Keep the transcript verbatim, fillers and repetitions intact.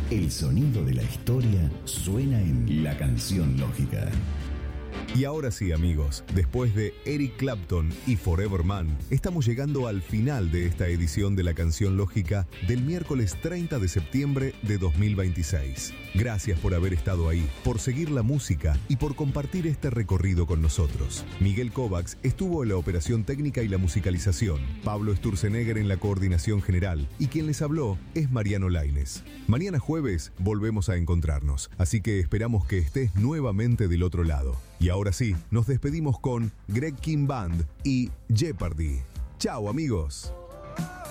El sonido de la historia suena en La Canción Lógica. Y ahora sí, amigos, después de Eric Clapton y Forever Man, estamos llegando al final de esta edición de La Canción Lógica del miércoles treinta de septiembre de dos mil veintiséis. Gracias por haber estado ahí, por seguir la música y por compartir este recorrido con nosotros. Miguel Kovacs estuvo en la operación técnica y la musicalización, Pablo Sturzenegger en la coordinación general y quien les habló es Mariano Lainez. Mañana jueves volvemos a encontrarnos, así que esperamos que estés nuevamente del otro lado. Y ahora sí, nos despedimos con Greg King Band y Jeopardy. Chao, amigos.